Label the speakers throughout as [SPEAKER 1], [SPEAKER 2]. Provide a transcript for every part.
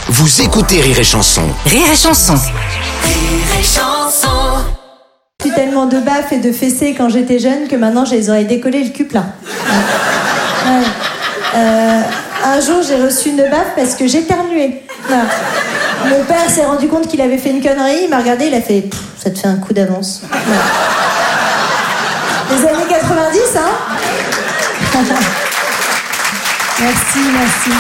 [SPEAKER 1] Vous écoutez Rire et Chanson.
[SPEAKER 2] Rire et Chanson.
[SPEAKER 3] Rire et Chanson.
[SPEAKER 4] J'ai eu tellement de baffes et de fessées quand j'étais jeune que maintenant j'ai les oreilles décollées, le cul plein. Un jour j'ai reçu une baffe parce que j'éternuais. Voilà. Mon père s'est rendu compte qu'il avait fait une connerie, il m'a regardé, il a fait « ça te fait un coup d'avance ». Les années 90, hein. Merci.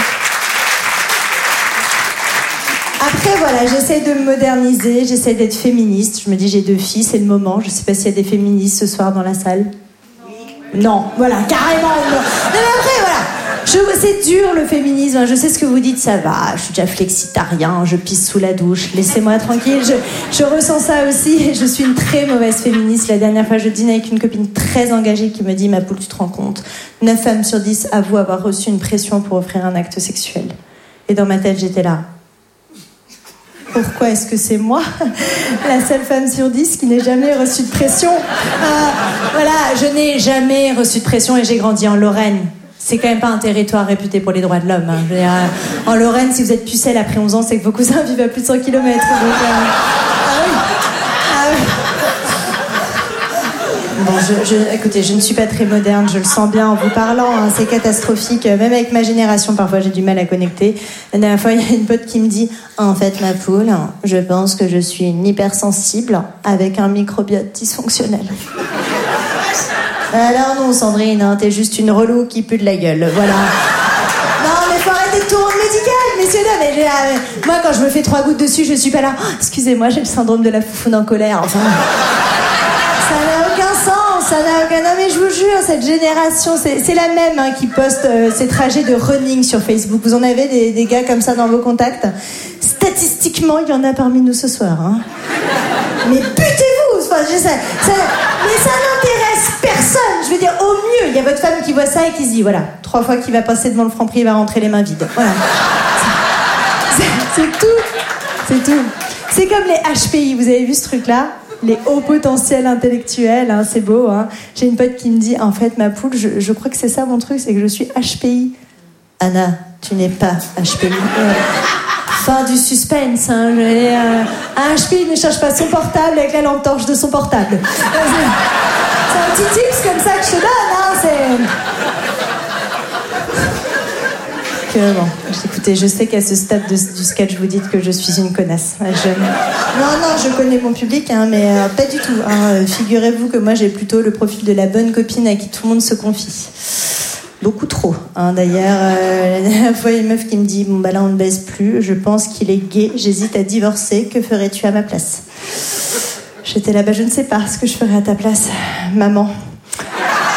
[SPEAKER 4] Après, voilà, j'essaie de me moderniser, j'essaie d'être féministe. Je me dis, j'ai 2 filles, c'est le moment. Je sais pas s'il y a des féministes ce soir dans la salle. Non, voilà, carrément. Non, mais après, voilà. C'est dur le féminisme, je sais ce que vous dites, ça va, je suis déjà flexitarien, je pisse sous la douche, laissez-moi tranquille, je ressens ça aussi, et je suis une très mauvaise féministe. La dernière fois, je dîne avec une copine très engagée qui me dit, ma poule, tu te rends compte, 9 femmes sur 10 avouent avoir reçu une pression pour offrir un acte sexuel. Et dans ma tête, j'étais là. Pourquoi est-ce que c'est moi, la seule femme sur 10 qui n'ait jamais reçu de pression? Voilà, je n'ai jamais reçu de pression et j'ai grandi en Lorraine. C'est quand même pas un territoire réputé pour les droits de l'homme. Hein. Je veux dire, en Lorraine, si vous êtes pucelle après 11 ans, c'est que vos cousins vivent à plus de 100 km. Donc, Ah oui. Bon, écoutez, je ne suis pas très moderne, je le sens bien en vous parlant, hein, c'est catastrophique. Même avec ma génération, parfois, j'ai du mal à connecter. La dernière fois, il y a une pote qui me dit « En fait, ma poule, je pense que je suis une hypersensible avec un microbiote dysfonctionnel. » Alors non, Sandrine, hein, t'es juste une relou qui pue de la gueule, voilà. Non, mais faut arrêter de tourner médical, messieurs, dames. Moi, quand je me fais 3 gouttes dessus, je suis pas là. Oh, excusez-moi, j'ai le syndrome de la foufoune en colère. Enfin, ça n'a aucun sens, Non, mais je vous jure, cette génération, c'est la même hein, qui poste ces trajets de running sur Facebook. Vous en avez des gars comme ça dans vos contacts? Statistiquement, il y en a parmi nous ce soir. Hein. Mais butez-vous, enfin, mais ça n'intéresse personne. Je veux dire, au mieux, il y a votre femme qui voit ça et qui se dit, voilà, 3 fois qu'il va passer devant le Franprix, il va rentrer les mains vides. Voilà. C'est tout. C'est comme les HPI, vous avez vu ce truc-là? Les hauts potentiels intellectuels, hein, c'est beau. Hein. J'ai une pote qui me dit, en fait, ma poule, je crois que c'est ça mon truc, c'est que je suis HPI. Anna, tu n'es pas HPI. Fin du suspense. Hein. Un HPI ne cherche pas son portable avec la lampe torche de son portable. C'est un petit tips comme ça que je te donne. Hein, bon, écoutez, je sais qu'à ce stade du sketch, vous dites que je suis une connasse. Non, je connais mon public, hein, mais pas du tout. Hein. Figurez-vous que moi, j'ai plutôt le profil de la bonne copine à qui tout le monde se confie. Beaucoup trop. Hein. D'ailleurs, la dernière fois, il y a une meuf qui me dit « Bon, bah là, on ne baise plus. Je pense qu'il est gay. J'hésite à divorcer. Que ferais-tu à ma place ?» J'étais là, bah je ne sais pas ce que je ferais à ta place, maman.